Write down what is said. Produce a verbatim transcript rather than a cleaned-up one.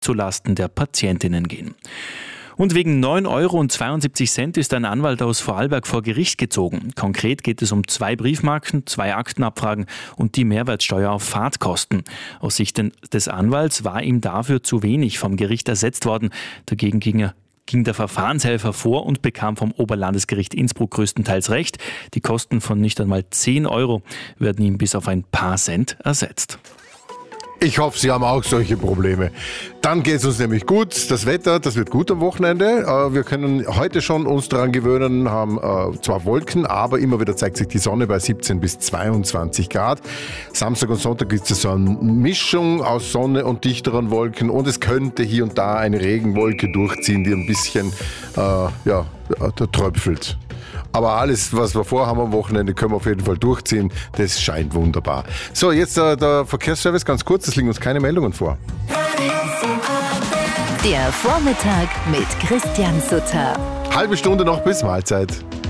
zulasten der Patientinnen gehen. Und wegen neun Euro zweiundsiebzig ist ein Anwalt aus Vorarlberg vor Gericht gezogen. Konkret geht es um zwei Briefmarken, zwei Aktenabfragen und die Mehrwertsteuer auf Fahrtkosten. Aus Sicht des Anwalts war ihm dafür zu wenig vom Gericht ersetzt worden. Dagegen ging er ging der Verfahrenshelfer vor und bekam vom Oberlandesgericht Innsbruck größtenteils Recht. Die Kosten von nicht einmal zehn Euro werden ihm bis auf ein paar Cent ersetzt. Ich hoffe, Sie haben auch solche Probleme. Dann geht es uns nämlich gut. Das Wetter, das wird gut am Wochenende. Wir können heute schon uns daran gewöhnen, haben zwar Wolken, aber immer wieder zeigt sich die Sonne bei siebzehn bis zweiundzwanzig Grad. Samstag und Sonntag gibt es so eine Mischung aus Sonne und dichteren Wolken und es könnte hier und da eine Regenwolke durchziehen, die ein bisschen äh, ja, tröpfelt. Aber alles, was wir vorhaben am Wochenende, können wir auf jeden Fall durchziehen. Das scheint wunderbar. So, jetzt äh, der Verkehrsservice ganz kurz. Es liegen uns keine Meldungen vor. Der Vormittag mit Christian Sutter. Halbe Stunde noch bis Mahlzeit.